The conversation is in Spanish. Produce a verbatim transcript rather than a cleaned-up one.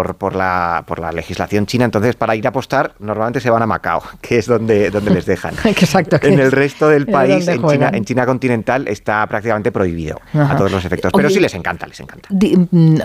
por, por, la, por la legislación china. Entonces, para ir a apostar, normalmente se van a Macao, que es donde, donde les dejan. Exacto. En el resto del país, en juegan. China, en China continental, está prácticamente prohibido. Ajá. A todos los efectos. Pero Oye, sí les encanta, les encanta. Di,